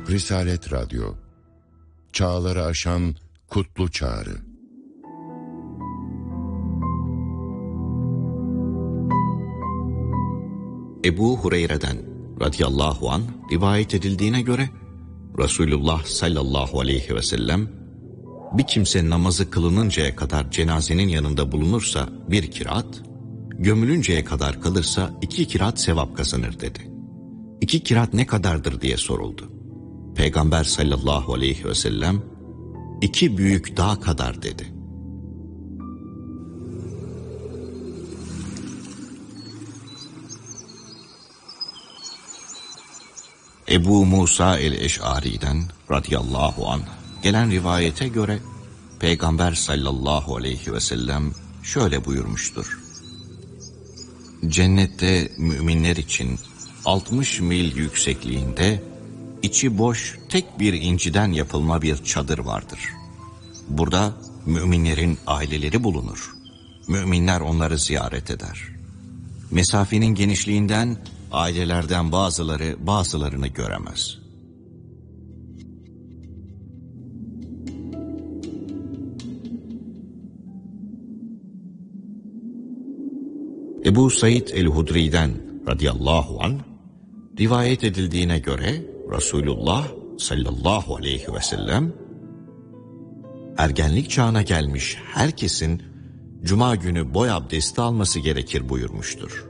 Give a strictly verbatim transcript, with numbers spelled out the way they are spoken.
Risalet Radyo, çağları aşan kutlu çağrı. Ebu Hureyre'den radıyallahu anh rivayet edildiğine göre Resulullah sallallahu aleyhi ve sellem, bir kimse namazı kılınıncaya kadar cenazenin yanında bulunursa bir kirat, gömülünceye kadar kalırsa iki kirat sevap kazanır dedi. İki kirat ne kadardır diye soruldu. Peygamber sallallahu aleyhi ve sellem, iki büyük dağ kadar dedi. Ebu Musa el-Eş'ari'den radıyallahu anh gelen rivayete göre Peygamber sallallahu aleyhi ve sellem şöyle buyurmuştur. Cennette müminler için altmış mil yüksekliğinde içi boş tek bir inciden yapılma bir çadır vardır. Burada müminlerin aileleri bulunur. Müminler onları ziyaret eder. Mesafenin genişliğinden ailelerden bazıları bazılarını göremez. Ebu Said el-Hudri'den radıyallahu anh rivayet edildiğine göre Resulullah sallallahu aleyhi ve sellem, ergenlik çağına gelmiş herkesin cuma günü boy abdesti alması gerekir buyurmuştur.